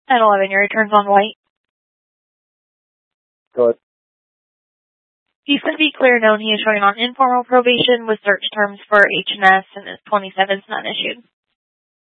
At 11, your returns on White. Go ahead. He's going to be clear known he is showing on informal probation with search terms for H&S, and his 27 is not issued.